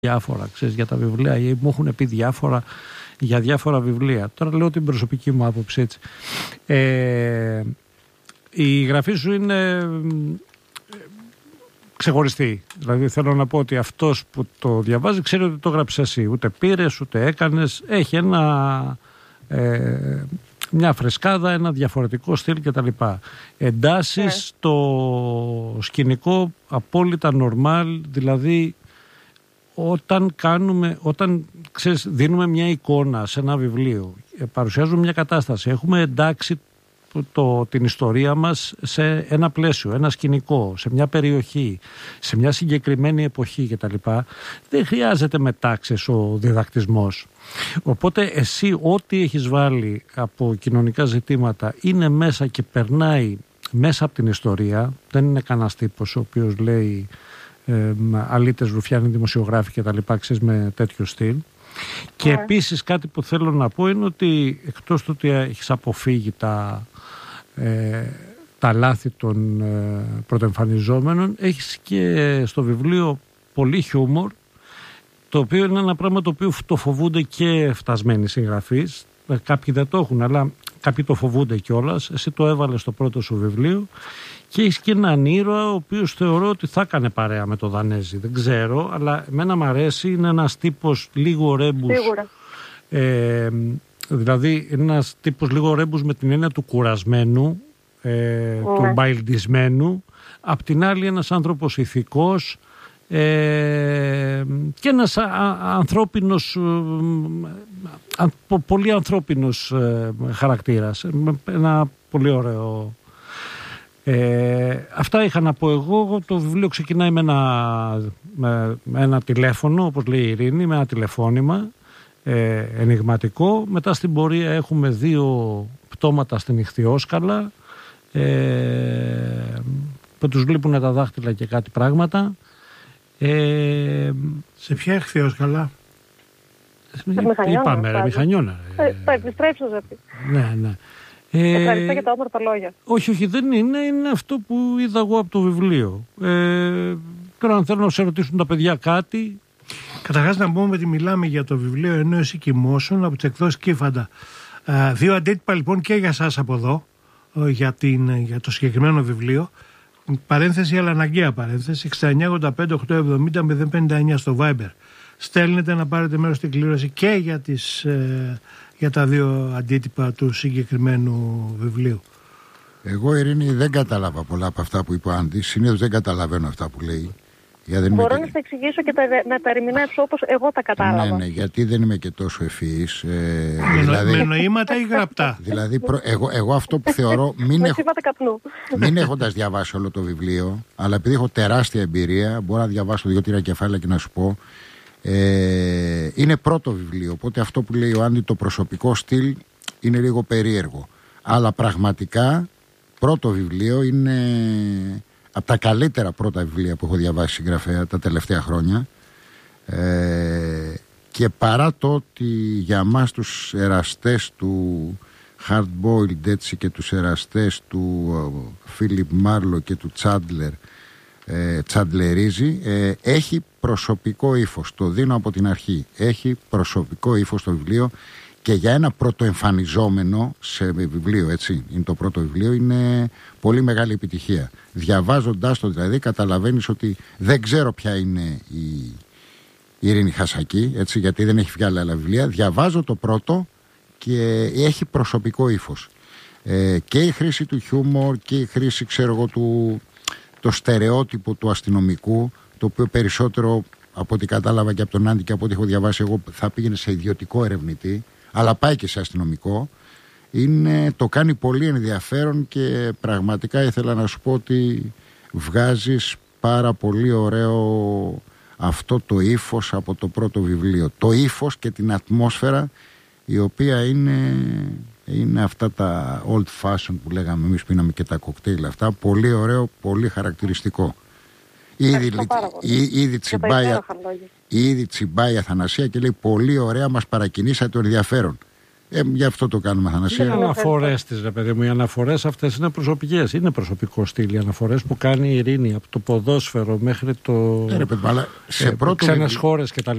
διάφορα, ξέρεις, για τα βιβλία, ή μου έχουν πει διάφορα για διάφορα βιβλία. Τώρα λέω την προσωπική μου άποψη, έτσι. Η γραφή σου είναι ξεχωριστή. Δηλαδή θέλω να πω ότι αυτός που το διαβάζει ξέρει ότι το γράψες εσύ. Ούτε πήρες, ούτε έκανες. Έχει μια φρεσκάδα, ένα διαφορετικό στυλ κτλ. Εντάσεις στο σκηνικό απόλυτα νορμάλ, δηλαδή όταν δίνουμε μια εικόνα σε ένα βιβλίο, παρουσιάζουμε μια κατάσταση, έχουμε εντάξει την ιστορία μας σε ένα πλαίσιο, ένα σκηνικό, σε μια περιοχή, σε μια συγκεκριμένη εποχή κτλ. Δεν χρειάζεται μετάξεις ο διδακτισμός. Οπότε εσύ ό,τι έχεις βάλει από κοινωνικά ζητήματα είναι μέσα και περνάει μέσα από την ιστορία. Δεν είναι κανένας τύπος ο οποίος λέει αλήτες, ρουφιάνοι, δημοσιογράφοι και τα λοιπά, ξέρεις, με τέτοιο στυλ. Και επίσης κάτι που θέλω να πω είναι ότι εκτός του ότι έχεις αποφύγει τα λάθη των πρωτοεμφανιζόμενων, έχεις και στο βιβλίο πολύ χιούμορ, το οποίο είναι ένα πράγμα το οποίο το φοβούνται και φτασμένοι συγγραφείς. Κάποιοι δεν το έχουν, αλλά κάποιοι το φοβούνται κιόλας. Εσύ το έβαλες στο πρώτο σου βιβλίο και έχεις και έναν ήρωα ο οποίος θεωρώ ότι θα έκανε παρέα με το Δανέζι. Δεν ξέρω, αλλά εμένα μου αρέσει. Είναι ένας τύπος λίγο ρέμπους. Σίγουρα. Δηλαδή είναι ένας τύπος λίγο ρέμπους με την έννοια του κουρασμένου, του μπαϊλντισμένου. Απ' την άλλη ένας άνθρωπος ηθικός και ένας ανθρώπινος, πολύ ανθρώπινος χαρακτήρας. Ένα πολύ ωραίο. Αυτά είχα να πω εγώ. Το βιβλίο ξεκινάει με ένα τηλέφωνο, όπως λέει η Ειρήνη, με ένα τηλεφώνημα ενιγματικό. Μετά στην πορεία έχουμε 2 πτώματα στην Ιχθυόσκαλα που τους λείπουν τα δάχτυλα και κάτι πράγματα. Σε ποια Ιχθυόσκαλα? Είπαμε ρε Μηχανιώνα. Θα επιστρέψω, Ζέπη. Ναι. Ευχαριστώ για τα όμορφα λόγια. Όχι, δεν είναι. Είναι αυτό που είδα εγώ από το βιβλίο. Τώρα αν θέλουν να σε ρωτήσουν τα παιδιά κάτι. Καταρχάς να πούμε ότι μιλάμε για το βιβλίο «Ενώ εσύ κοιμόσουν» από τις εκδόσεις Κύφαντα. 2 αντίτυπα λοιπόν και για εσάς από εδώ, για το συγκεκριμένο βιβλίο. Παρένθεση, αλλά αναγκαία παρένθεση, 6985-870-059 στο Viber. Στέλνετε να πάρετε μέρος στην κλήρωση και για τα 2 αντίτυπα του συγκεκριμένου βιβλίου. Εγώ, Ειρήνη, δεν κατάλαβα πολλά από αυτά που είπε ο Άντης. Συνήθως δεν καταλαβαίνω αυτά που λέει. Μπορώ να τα εξηγήσω και να τα ερμηνεύσω όπως εγώ τα κατάλαβα. Ναι, γιατί δεν είμαι και τόσο ευφυής. Με νοήματα ή γραπτά? Δηλαδή, εγώ αυτό που θεωρώ, μην έχοντας διαβάσει όλο το βιβλίο, αλλά επειδή έχω τεράστια εμπειρία, μπορώ να διαβάσω 2-3 κεφάλαια και να σου πω. Είναι πρώτο βιβλίο, οπότε αυτό που λέει ο Άντι, το προσωπικό στυλ, είναι λίγο περίεργο. Αλλά πραγματικά πρώτο βιβλίο, είναι από τα καλύτερα πρώτα βιβλία που έχω διαβάσει συγγραφέα τα τελευταία χρόνια. Και παρά το ότι για μας τους εραστές του Hard Boiled, έτσι, και τους εραστές του Φίλιπ Μάρλο και του Τσαντλερίζει, έχει προσωπικό ύφος, το δίνω από την αρχή. Έχει προσωπικό ύφος το βιβλίο, και για ένα πρωτοεμφανιζόμενο σε βιβλίο, έτσι, είναι το πρώτο βιβλίο, είναι πολύ μεγάλη επιτυχία. Διαβάζοντάς το δηλαδή καταλαβαίνεις ότι δεν ξέρω ποια είναι η Ειρήνη Χασακή, έτσι, γιατί δεν έχει βγάλει άλλα βιβλία. Διαβάζω το πρώτο και έχει προσωπικό ύφος. Και η χρήση του χιούμορ και η χρήση, ξέρω εγώ, το στερεότυπο του αστυνομικού, το οποίο περισσότερο από ό,τι κατάλαβα και από τον Άντι και από ό,τι έχω διαβάσει εγώ θα πήγαινε σε ιδιωτικό ερευνητή, αλλά πάει και σε αστυνομικό. Το κάνει πολύ ενδιαφέρον και πραγματικά ήθελα να σου πω ότι βγάζεις πάρα πολύ ωραίο αυτό το ύφος από το πρώτο βιβλίο. Το ύφος και την ατμόσφαιρα, η οποία είναι αυτά τα old fashion που λέγαμε εμείς, πίναμε και τα κοκτέιλ αυτά. Πολύ ωραίο, πολύ χαρακτηριστικό. Ήδη τσιμπάει η Αθανασία και λέει πολύ ωραία, μας παρακινήσατε το ενδιαφέρον. Γι' αυτό το κάνουμε, Αθανασία. Οι αναφορές της, ρε παιδί μου, οι αναφορές αυτές είναι προσωπικές. Είναι προσωπικό στυλ. Οι αναφορές που κάνει η Ειρήνη από το ποδόσφαιρο μέχρι το. Αλλά σε πρώτο ξένες χώρες κτλ.